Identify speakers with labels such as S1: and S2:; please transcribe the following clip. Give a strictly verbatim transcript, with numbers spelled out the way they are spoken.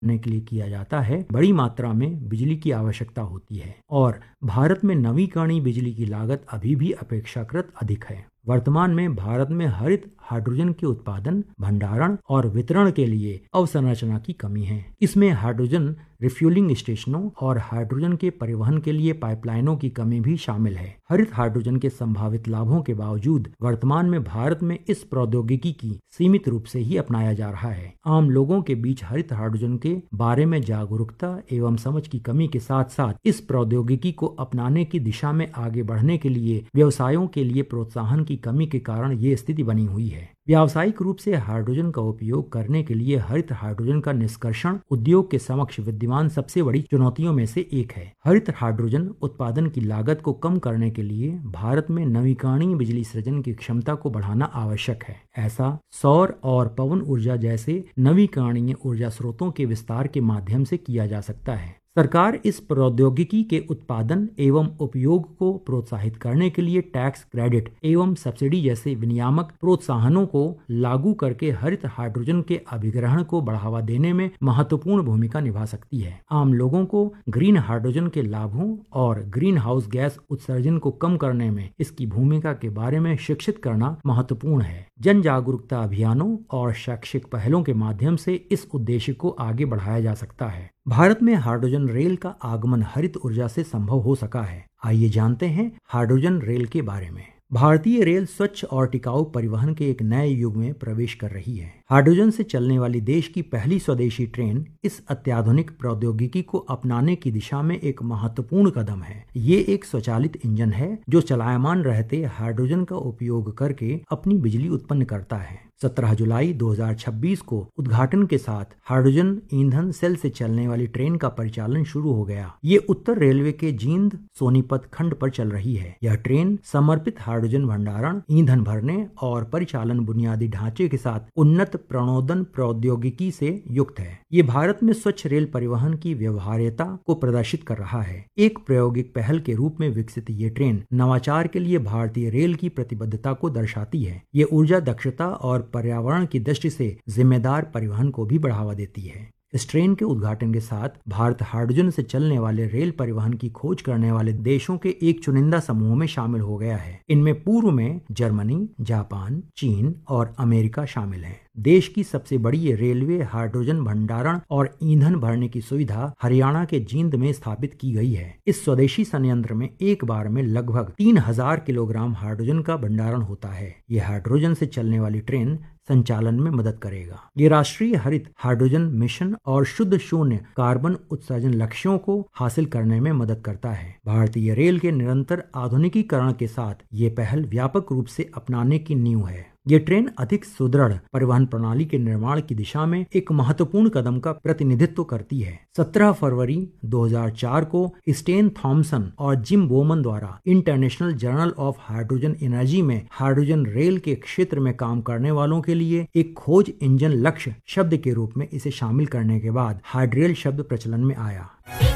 S1: करने के लिए किया जाता है, बड़ी मात्रा में बिजली की आवश्यकता होती है और भारत में नवीकरणीय बिजली की लागत अभी भी अपेक्षाकृत अधिक है। वर्तमान में भारत में हरित हाइड्रोजन के उत्पादन, भंडारण और वितरण के लिए अवसंरचना की कमी है। इसमें हाइड्रोजन रिफ्यूलिंग स्टेशनों और हाइड्रोजन के परिवहन के लिए पाइपलाइनों की कमी भी शामिल है। हरित हाइड्रोजन के संभावित लाभों के बावजूद वर्तमान में भारत में इस प्रौद्योगिकी की सीमित रूप से ही अपनाया जा रहा है। आम लोगों के बीच हरित हाइड्रोजन के बारे में जागरूकता एवं समझ की कमी के साथ साथ इस प्रौद्योगिकी को अपनाने की दिशा में आगे बढ़ने के लिए व्यवसायों के लिए प्रोत्साहन की कमी के कारण ये स्थिति बनी हुई है। व्यावसायिक रूप से हाइड्रोजन का उपयोग करने के लिए हरित हाइड्रोजन का निष्कर्षण उद्योग के समक्ष विद्यमान सबसे बड़ी चुनौतियों में से एक है। हरित हाइड्रोजन उत्पादन की लागत को कम करने के लिए भारत में नवीकरणीय बिजली सृजन की क्षमता को बढ़ाना आवश्यक है। ऐसा सौर और पवन ऊर्जा जैसे नवीकरणीय ऊर्जा स्रोतों के विस्तार के माध्यम से किया जा सकता है। सरकार इस प्रौद्योगिकी के उत्पादन एवं उपयोग को प्रोत्साहित करने के लिए टैक्स क्रेडिट एवं सब्सिडी जैसे विनियामक प्रोत्साहनों को लागू करके हरित हाइड्रोजन के अभिग्रहण को बढ़ावा देने में महत्वपूर्ण भूमिका निभा सकती है। आम लोगों को ग्रीन हाइड्रोजन के लाभों और ग्रीन हाउस गैस उत्सर्जन को कम करने में इसकी भूमिका के बारे में शिक्षित करना महत्वपूर्ण है। जन जागरूकता अभियानों और शैक्षिक पहलों के माध्यम से इस उद्देश्य को आगे बढ़ाया जा सकता है। भारत में हाइड्रोजन रेल का आगमन हरित ऊर्जा से संभव हो सका है। आइए जानते हैं हाइड्रोजन रेल के बारे में। भारतीय रेल स्वच्छ और टिकाऊ परिवहन के एक नए युग में प्रवेश कर रही है। हाइड्रोजन से चलने वाली देश की पहली स्वदेशी ट्रेन इस अत्याधुनिक प्रौद्योगिकी को अपनाने की दिशा में एक महत्वपूर्ण कदम है। ये एक स्वचालित इंजन है जो चलायमान रहते हाइड्रोजन का उपयोग करके अपनी बिजली उत्पन्न करता है। सत्रह जुलाई दो हज़ार छब्बीस को उद्घाटन के साथ हाइड्रोजन ईंधन सेल से चलने वाली ट्रेन का परिचालन शुरू हो गया। ये उत्तर रेलवे के जींद सोनीपत खंड पर चल रही है। यह ट्रेन समर्पित हाइड्रोजन भंडारण, ईंधन भरने और परिचालन बुनियादी ढांचे के साथ उन्नत प्रणोदन प्रौद्योगिकी से युक्त है। ये भारत में स्वच्छ रेल परिवहन की व्यवहार्यता को प्रदर्शित कर रहा है। एक प्रायोगिक पहल के रूप में विकसित ये ट्रेन नवाचार के लिए भारतीय रेल की प्रतिबद्धता को दर्शाती है। ये ऊर्जा दक्षता और पर्यावरण की दृष्टि से जिम्मेदार परिवहन को भी बढ़ावा देती है। इस ट्रेन के उद्घाटन के साथ भारत हाइड्रोजन से चलने वाले रेल परिवहन की खोज करने वाले देशों के एक चुनिंदा समूह में शामिल हो गया है। इनमें पूर्व में जर्मनी, जापान, चीन और अमेरिका शामिल हैं। देश की सबसे बड़ी रेलवे हाइड्रोजन भंडारण और ईंधन भरने की सुविधा हरियाणा के जींद में स्थापित की गई है। इस स्वदेशी संयंत्र में एक बार में लगभग तीन हजार किलोग्राम हाइड्रोजन का भंडारण होता है। ये हाइड्रोजन से चलने वाली ट्रेन संचालन में मदद करेगा। ये राष्ट्रीय हरित हाइड्रोजन मिशन और शुद्ध शून्य कार्बन उत्सर्जन लक्ष्यों को हासिल करने में मदद करता है। भारतीय रेल के निरंतर आधुनिकीकरण के साथ ये पहल व्यापक रूप से अपनाने की नींव है। ये ट्रेन अधिक सुदृढ़ परिवहन प्रणाली के निर्माण की दिशा में एक महत्वपूर्ण कदम का प्रतिनिधित्व करती है। सत्रह फरवरी दो हज़ार चार को स्टेन थॉमसन और जिम बोमन द्वारा international journal of hydrogen energy में हाइड्रोजन रेल के क्षेत्र में काम करने वालों के लिए एक खोज इंजन लक्ष्य शब्द के रूप में इसे शामिल करने के बाद हाइड्रेल शब्द प्रचलन में आया।